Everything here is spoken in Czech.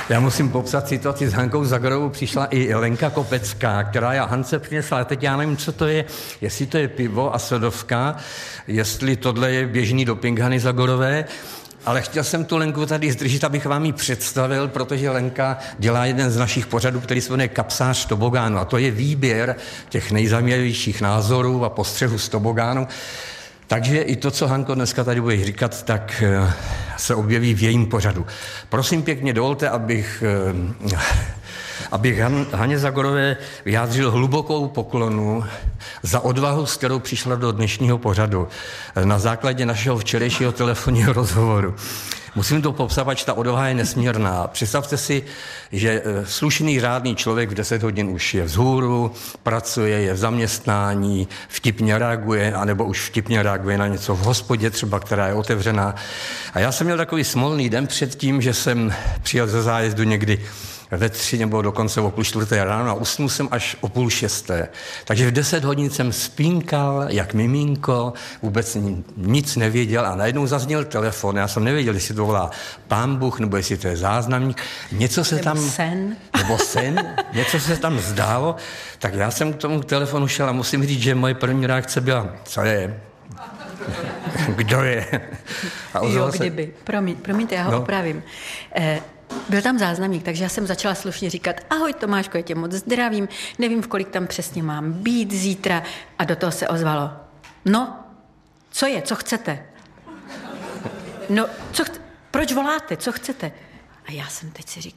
Já musím popsat situaci s Hankou Zagorovou. Přišla i Lenka Kopecká, která já Hance přinesla, ale teď já nevím, co to je, jestli to je pivo a sodovka, jestli tohle je běžný doping Hany Zagorové, ale chtěl jsem tu Lenku tady zdržet, abych vám ji představil, protože Lenka dělá jeden z našich pořadů, který se jmenuje Kapsář tobogánu, a to je výběr těch nejzajímavějších názorů a postřehů z tobogánu. Takže i to, co Hanko dneska tady budeš říkat, tak se objeví v jejím pořadu. Prosím pěkně, dovolte, abych Haně Zagorové vyjádřil hlubokou poklonu za odvahu, s kterou přišla do dnešního pořadu na základě našeho včerejšího telefonního rozhovoru. Musím to popsat, pač ta odvaha je nesmírná. Představte si, že slušný, řádný člověk v 10 hodin už je vzhůru, pracuje, je v zaměstnání, vtipně reaguje, anebo už vtipně reaguje na něco v hospodě třeba, která je otevřená. A já jsem měl takový smolný den před tím, že jsem přijel ze zájezdu někdy ve 3 nebo dokonce o 5:45 ráno a usnul jsem až o 5:30. Takže v 10 hodin jsem spínkal jak miminko, vůbec nic nevěděl a najednou zazněl telefon. Já jsem nevěděl, jestli to volá Pán Bůh, nebo jestli to je záznamník. Něco se tam... Nebo sen. Něco se tam zdálo. Tak já jsem k tomu telefonu šel a musím říct, že moje první reakce byla, co je? Kdo je? A jo, kdyby. Promiňte, já ho opravím. Byl tam záznamník, takže já jsem začala slušně říkat, ahoj Tomáško, já tě moc zdravím, nevím, v kolik tam přesně mám být zítra, a do toho se ozvalo, no, co je, co chcete? No, proč voláte, co chcete? A já jsem teď si říkala,